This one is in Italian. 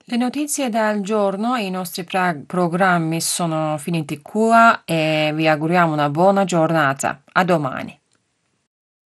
Le notizie del giorno e i nostri programmi sono finiti qua e vi auguriamo una buona giornata. A domani.